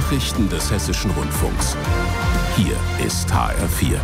Nachrichten des Hessischen Rundfunks. Hier ist HR4.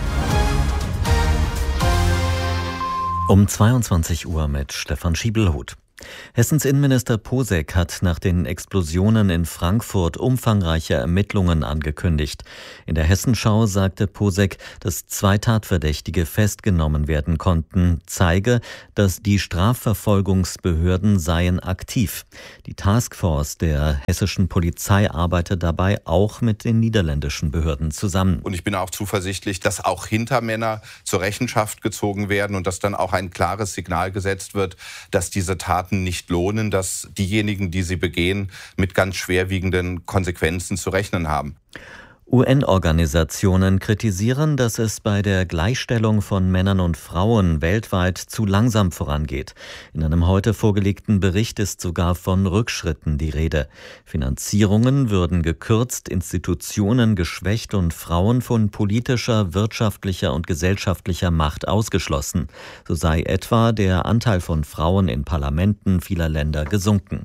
Um 22 Uhr mit Stefan Schiebelhuth. Hessens Innenminister Posek hat nach den Explosionen in Frankfurt umfangreiche Ermittlungen angekündigt. In der Hessenschau sagte Posek, dass 2 Tatverdächtige festgenommen werden konnten, zeige, dass die Strafverfolgungsbehörden seien aktiv. Die Taskforce der hessischen Polizei arbeite dabei auch mit den niederländischen Behörden zusammen. Und ich bin auch zuversichtlich, dass auch Hintermänner zur Rechenschaft gezogen werden und dass dann auch ein klares Signal gesetzt wird, dass diese Taten nicht lohnen, dass diejenigen, die sie begehen, mit ganz schwerwiegenden Konsequenzen zu rechnen haben. UN-Organisationen kritisieren, dass es bei der Gleichstellung von Männern und Frauen weltweit zu langsam vorangeht. In einem heute vorgelegten Bericht ist sogar von Rückschritten die Rede. Finanzierungen würden gekürzt, Institutionen geschwächt und Frauen von politischer, wirtschaftlicher und gesellschaftlicher Macht ausgeschlossen. So sei etwa der Anteil von Frauen in Parlamenten vieler Länder gesunken.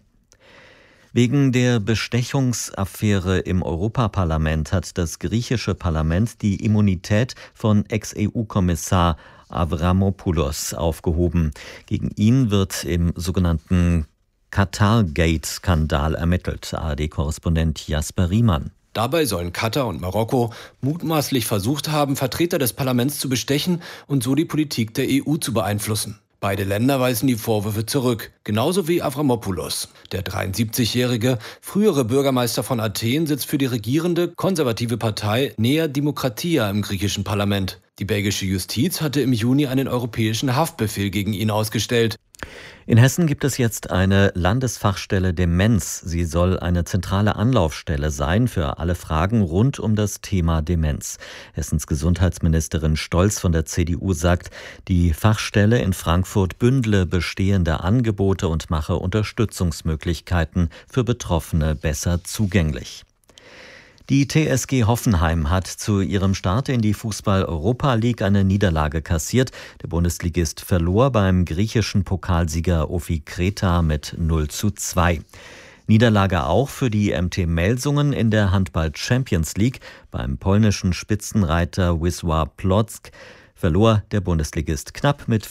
Wegen der Bestechungsaffäre im Europaparlament hat das griechische Parlament die Immunität von Ex-EU-Kommissar Avramopoulos aufgehoben. Gegen ihn wird im sogenannten Qatar-Gate-Skandal ermittelt. ARD-Korrespondent Jasper Riemann. Dabei sollen Katar und Marokko mutmaßlich versucht haben, Vertreter des Parlaments zu bestechen und so die Politik der EU zu beeinflussen. Beide Länder weisen die Vorwürfe zurück, genauso wie Avramopoulos. Der 73-jährige, frühere Bürgermeister von Athen sitzt für die regierende, konservative Partei Nea Dimokratia im griechischen Parlament. Die belgische Justiz hatte im Juni einen europäischen Haftbefehl gegen ihn ausgestellt. In Hessen gibt es jetzt eine Landesfachstelle Demenz. Sie soll eine zentrale Anlaufstelle sein für alle Fragen rund um das Thema Demenz. Hessens Gesundheitsministerin Stolz von der CDU sagt, die Fachstelle in Frankfurt bündle bestehende Angebote und mache Unterstützungsmöglichkeiten für Betroffene besser zugänglich. Die TSG Hoffenheim hat zu ihrem Start in die Fußball-Europa League eine Niederlage kassiert. Der Bundesligist verlor beim griechischen Pokalsieger OFI Kreta mit 0:2. Niederlage auch für die MT Melsungen in der Handball-Champions League. Beim polnischen Spitzenreiter Wisła Płock verlor der Bundesligist knapp mit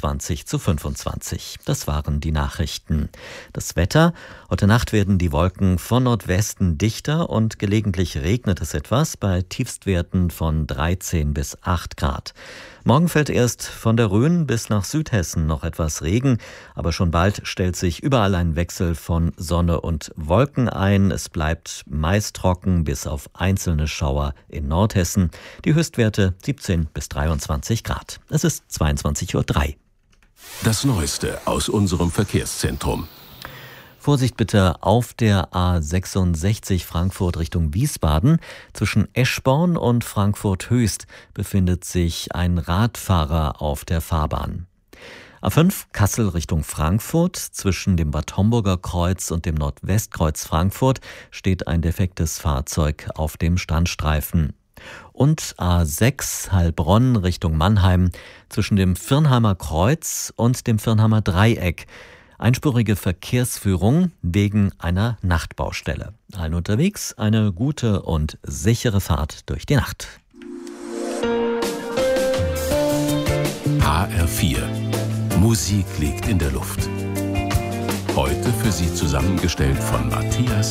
24:25. Das waren die Nachrichten. Das Wetter: Heute Nacht werden die Wolken von Nordwesten dichter und gelegentlich regnet es etwas bei Tiefstwerten von 13 bis 8 Grad. Morgen fällt erst von der Rhön bis nach Südhessen noch etwas Regen, aber schon bald stellt sich überall ein Wechsel von Sonne und Wolken ein. Es bleibt meist trocken bis auf einzelne Schauer in Nordhessen. Die Höchstwerte 17 bis 23 Grad. Es ist 22:03 Uhr. Das Neueste aus unserem Verkehrszentrum. Vorsicht bitte auf der A66 Frankfurt Richtung Wiesbaden. Zwischen Eschborn und Frankfurt-Höchst befindet sich ein Radfahrer auf der Fahrbahn. A5 Kassel Richtung Frankfurt. Zwischen dem Bad Homburger Kreuz und dem Nordwestkreuz Frankfurt steht ein defektes Fahrzeug auf dem Standstreifen. Und A6 Heilbronn Richtung Mannheim. Zwischen dem Virnheimer Kreuz und dem Virnheimer Dreieck. Einspurige Verkehrsführung wegen einer Nachtbaustelle. Allen unterwegs eine gute und sichere Fahrt durch die Nacht. HR4. Musik liegt in der Luft. Heute für Sie zusammengestellt von Matthias